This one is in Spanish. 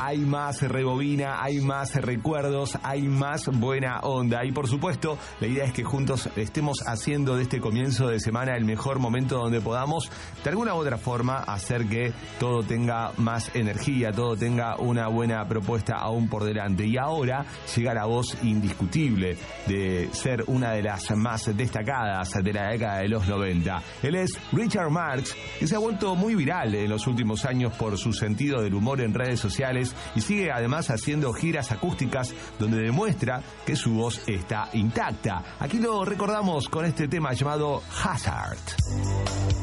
hay más rebobina, hay más recuerdos, hay más buena onda. Y por supuesto, la idea es que juntos estemos haciendo de este comienzo de semana el mejor momento donde podamos, de alguna u otra forma, hacer que todo tenga más energía, todo tenga una buena propuesta aún por delante. Y ahora llega la voz indiscutible de ser una de las más destacadas de la década de los 90. Él es Richard Marx, que se ha vuelto muy viral en los últimos años por su sentido del humor en redes sociales y sigue además haciendo giras acústicas donde demuestra que su voz está intacta. Aquí lo recordamos con este tema llamado Hazard.